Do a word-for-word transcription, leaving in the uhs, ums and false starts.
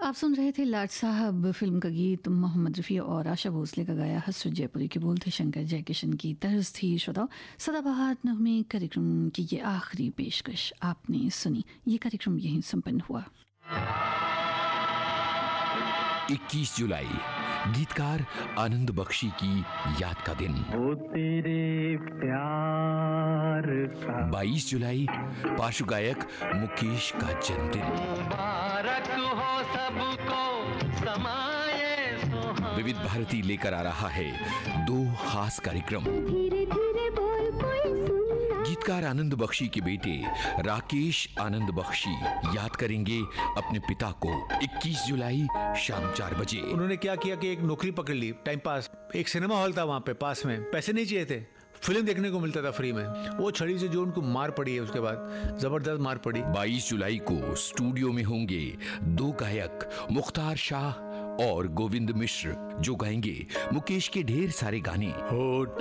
आप सुन रहे थे लाट साहब फिल्म का गीत। मोहम्मद रफ़ी और आशा भोसले का गाया, हसरत जयपुरी के बोल थे, शंकर जयकिशन की तर्ज थी। श्रोताओ, सदाबहार नगमे कार्यक्रम की ये आखिरी पेशकश आपने सुनी। ये कार्यक्रम यहीं संपन्न हुआ। इक्कीस जुलाई गीतकार आनंद बख्शी की याद का दिन। वो तेरे प्यार का। बाईस जुलाई पार्श्व गायक मुकेश का जन्मदिन। मुबारक हो सबको समाये सुहाना। विविध भारती लेकर आ रहा है दो खास कार्यक्रम। धीरे धीरे बोल कोई सुनना। गीतकार आनंद बख्शी के बेटे राकेश आनंद बख्शी याद करेंगे अपने पिता को। इक्कीस जुलाई शाम चार बजे। उन्होंने क्या किया कि एक नौकरी पकड़ ली, टाइम पास। एक सिनेमा हॉल था वहाँ पे पास में, पैसे नहीं चाहिए थे, फिल्म देखने को मिलता था फ्री में। वो छड़ी से जो उनको मार पड़ी है, उसके बाद जबरदस्त मार पड़ी। बाईस जुलाई को स्टूडियो में होंगे दो गायक, मुख्तार शाह और गोविंद मिश्र, जो गाएंगे मुकेश के ढेर सारे गाने। हो